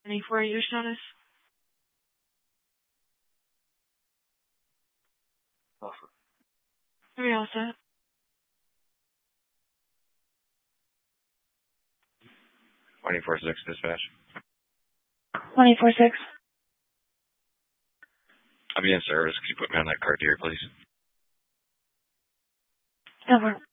Any 4-8 status? Offer. Are we all set? 24-6 dispatch. 24-6. I'll be in service. Could you put me on that card here, please? Over.